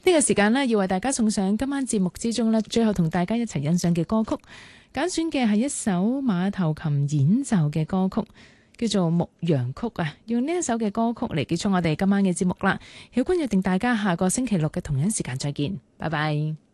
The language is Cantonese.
呢個時間呢，要為大家送上今晚節目之中呢，最後同大家一齊欣賞嘅歌曲。揀選嘅係一首馬頭琴演奏嘅歌曲，叫做《牧羊曲》啊。用呢一首嘅歌曲嚟結束我哋今晚嘅節目啦。曉君約定大家下個星期六嘅同樣時間再見，拜拜。